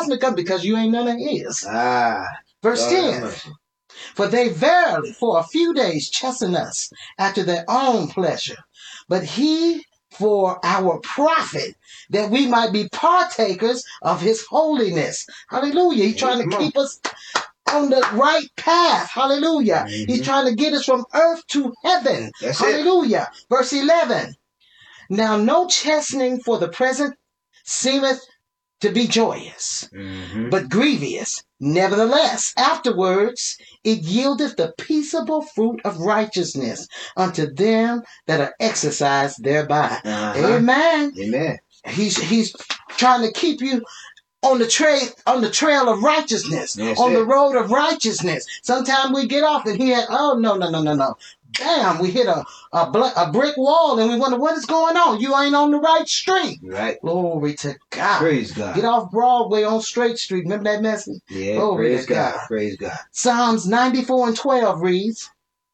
chastisement comes because you ain't none of his. Verse Lord 10. For they verily for a few days chasten us after their own pleasure, but he for our profit, that we might be partakers of his holiness. Hallelujah. He's trying to keep us on the right path. Hallelujah. He's trying to get us from earth to heaven. That's Hallelujah. Verse 11. Now no chastening for the present seemeth to be joyous, but grievous. Nevertheless, afterwards it yieldeth the peaceable fruit of righteousness unto them that are exercised thereby. Amen. Amen. He's trying to keep you on the trail of righteousness, the road of righteousness. Sometimes we get off and hear, oh, no. Damn, we hit a brick wall and we wonder what is going on. You ain't on the right street. Right. Glory to God. Praise God. Get off Broadway on Straight Street. Remember that message? Yeah, Glory praise to God. Praise God. Psalms 94:12 reads,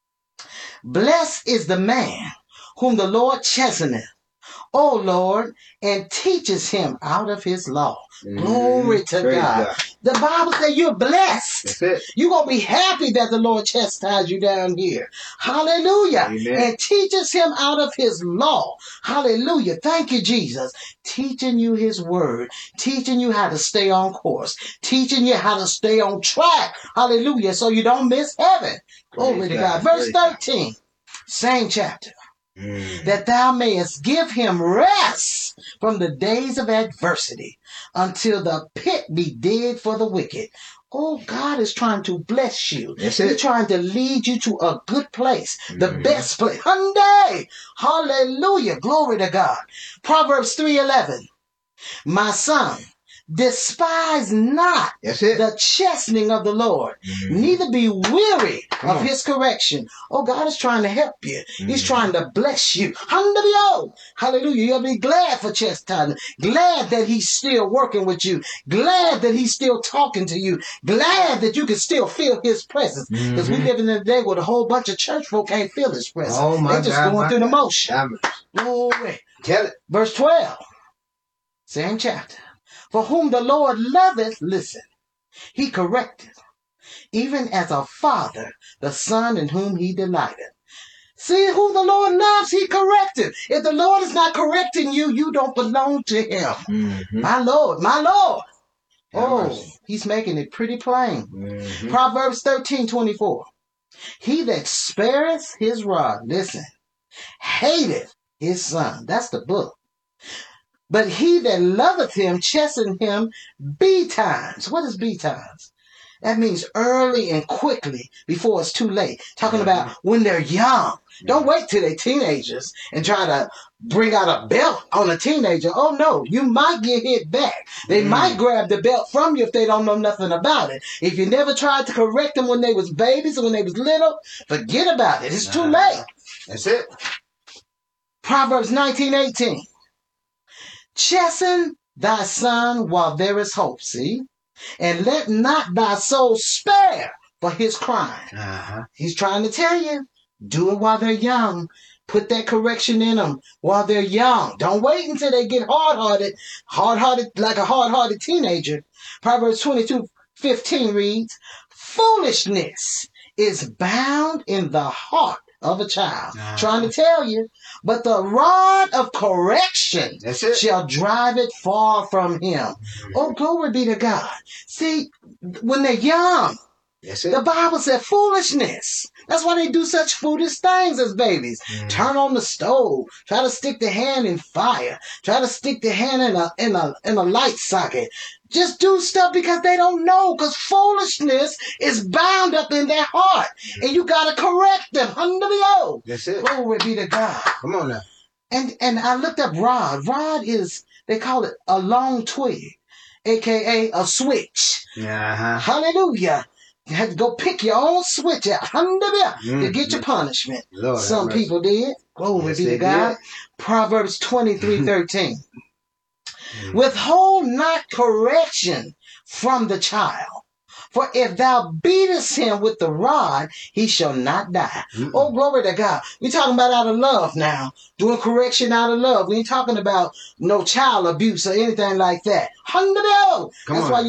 Blessed is the man whom the Lord chasteneth, O Lord, and teaches him out of his law. Glory to God. The Bible says you're blessed. That's it. You're going to be happy that the Lord chastised you down here. Hallelujah. Amen. And teaches him out of his law. Hallelujah. Thank you, Jesus. Teaching you his word. Teaching you how to stay on course. Teaching you how to stay on track. Hallelujah. So you don't miss heaven. Glory to God. Verse 13. Same chapter. That thou mayest give him rest from the days of adversity until the pit be dig for the wicked. Oh, God is trying to bless you. He's trying to lead you to a good place, the best place. Hyundai! Hallelujah. Glory to God. Proverbs 3:11. My son, despise not the chastening of the Lord, neither be weary of his correction. Oh, God is trying to help you. He's trying to bless you. Hallelujah. You'll be glad for chastisement. Glad that he's still working with you. Glad that he's still talking to you. Glad that you can still feel his presence. Because we live in a day where a whole bunch of church folk can't feel his presence. They're just going through the motion. Glory. Tell it. Verse 12. Same chapter. For whom the Lord loveth, listen, he correcteth, even as a father, the son in whom he delighteth. See who the Lord loves, he correcteth. If the Lord is not correcting you, you don't belong to him. My Lord, my Lord. Oh, he's making it pretty plain. Proverbs 13:24. He that spareth his rod, listen, hateth his son. That's the book. But he that loveth him chasten him betimes. What is betimes? That means early and quickly before it's too late. Talking about when they're young. Don't wait till they're teenagers and try to bring out a belt on a teenager. Oh no, you might get hit back. They might grab the belt from you if they don't know nothing about it. If you never tried to correct them when they was babies or when they was little, forget about it. It's too late. That's it. Proverbs 19:18. Chasten thy son while there is hope, see? And let not thy soul spare for his crime. He's trying to tell you, do it while they're young. Put that correction in them while they're young. Don't wait until they get hard-hearted like a hard-hearted teenager. Proverbs 22:15 reads, foolishness is bound in the heart of a child. Trying to tell you. But the rod of correction shall drive it far from him. Oh, glory be to God. See, when they're young, the Bible said foolishness. That's why they do such foolish things as babies. Turn on the stove. Try to stick the hand in fire. Try to stick the hand in a light socket. Just do stuff because they don't know. Because foolishness is bound up in their heart. And you got to correct them. That's it. Glory be to God. Come on now. And I looked up rod. Rod is, they call it a long twig. A.K.A. a switch. Hallelujah. You had to go pick your own switch out. To get your punishment. Lord, some people did. Glory be to God. Proverbs 23:13. Withhold not correction from the child. For if thou beatest him with the rod, he shall not die. Oh, glory to God. We're talking about out of love now. Doing correction out of love. We ain't talking about no child abuse or anything like that. That's why you